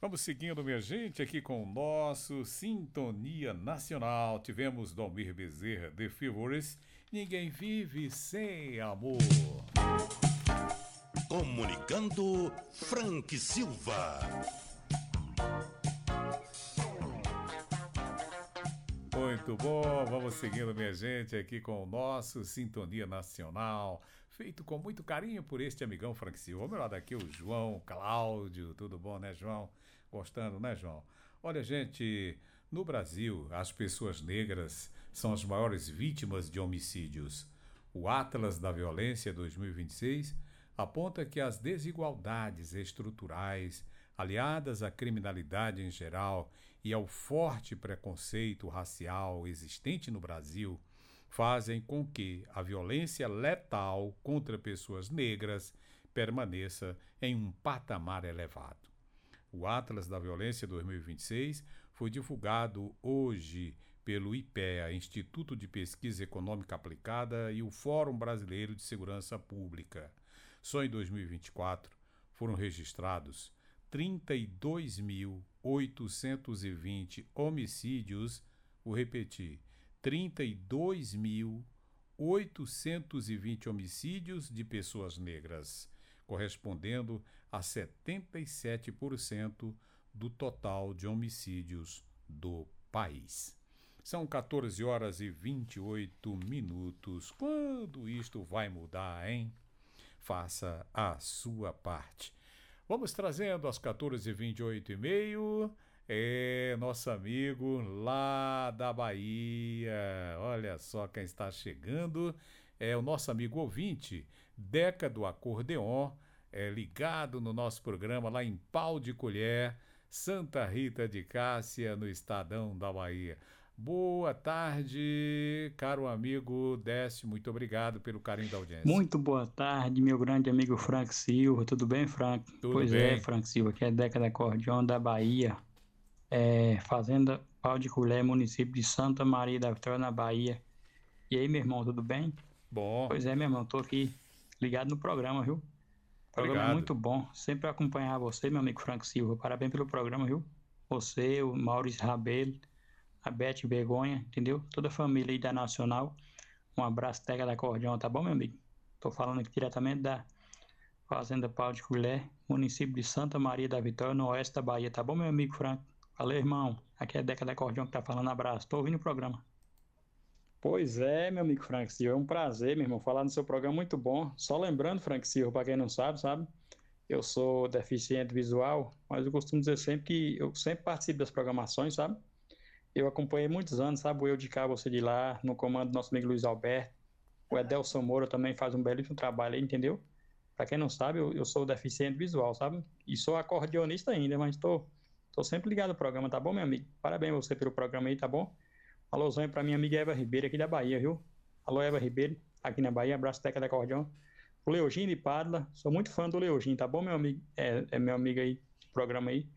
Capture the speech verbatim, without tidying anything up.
Vamos seguindo, minha gente, aqui com o nosso Sintonia Nacional. Tivemos Dalmir Bezerra, The Fevers, Ninguém Vive Sem Amor. Comunicando, Frank Silva. Muito bom, vamos seguindo, minha gente, aqui com o nosso Sintonia Nacional, feito com muito carinho por este amigão Frank Silva. Ao meu lado aqui o João Cláudio, tudo bom, né, João? Gostando, né, João? Olha, gente, no Brasil, as pessoas negras são as maiores vítimas de homicídios. O Atlas da Violência dois mil e vinte e seis aponta que as desigualdades estruturais, aliadas à criminalidade em geral e ao forte preconceito racial existente no Brasil, fazem com que a violência letal contra pessoas negras permaneça em um patamar elevado. O Atlas da Violência dois mil e vinte e seis foi divulgado hoje pelo IPEA, Instituto de Pesquisa Econômica Aplicada, e o Fórum Brasileiro de Segurança Pública. Só em dois mil e vinte e quatro foram registrados trinta e dois mil oitocentos e vinte homicídios, vou repetir, trinta e dois mil oitocentos e vinte homicídios de pessoas negras, correspondendo a setenta e sete por cento do total de homicídios do país. São quatorze horas e vinte e oito minutos. Quando isto vai mudar, hein? Faça a sua parte. Vamos trazendo às quatorze e vinte e oito e meio, é nosso amigo lá da Bahia. Olha só quem está chegando, é o nosso amigo ouvinte, Deca do Acordeon, é ligado no nosso programa lá em Pau de Colher, Santa Rita de Cássia, no Estadão da Bahia. Boa tarde, caro amigo Décio, muito obrigado pelo carinho da audiência. Muito boa tarde, meu grande amigo Frank Silva, tudo bem, Frank? Tudo pois bem. é, Frank Silva, aqui é Deca da Acordeon da Bahia, é, Fazenda Pau de Colher, município de Santa Maria da Vitória, na Bahia. E aí, meu irmão, tudo bem? Bom. Pois é, meu irmão, tô aqui ligado no programa, viu? O programa Obrigado. É muito bom, sempre acompanhar você, meu amigo Frank Silva, parabéns pelo programa, viu? Você, o Maurício Rabelo, a Beth Begonha, entendeu? Toda a família aí da Nacional. Um abraço, Deca da Acordeon, tá bom, meu amigo? Tô falando aqui diretamente da Fazenda Pau de Colher, município de Santa Maria da Vitória, no oeste da Bahia, tá bom, meu amigo Frank? Valeu, irmão. Aqui é Deca da Acordeon que tá falando, abraço. Tô ouvindo o programa. Pois é, meu amigo Frank Silva, é um prazer, meu irmão, falar no seu programa, muito bom. Só lembrando, Frank Silva, pra quem não sabe, sabe? Eu sou deficiente visual, mas eu costumo dizer sempre que eu sempre participo das programações, sabe? Eu acompanhei muitos anos, sabe, o Eu de Cá, Você de Lá, no comando do nosso amigo Luiz Alberto. O Edelson Moura também faz um belíssimo trabalho aí, entendeu? Pra quem não sabe, eu, eu sou deficiente visual, sabe? E sou acordeonista ainda, mas tô, tô sempre ligado ao programa, tá bom, meu amigo? Parabéns a você pelo programa aí, tá bom? Alôzão pra minha amiga Eva Ribeiro, aqui da Bahia, viu? Alô, Eva Ribeiro, aqui na Bahia, abraço, Teca da Acordeon. O Leogino de Padla, sou muito fã do Leogino, tá bom, meu amigo? É, é meu amigo aí, do programa aí.